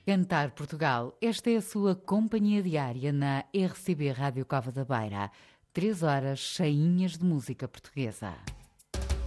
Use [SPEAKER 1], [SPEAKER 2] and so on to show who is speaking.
[SPEAKER 1] Cantar Portugal, esta é a sua companhia diária na RCB Rádio Cova da Beira. 3 horas cheinhas de música portuguesa.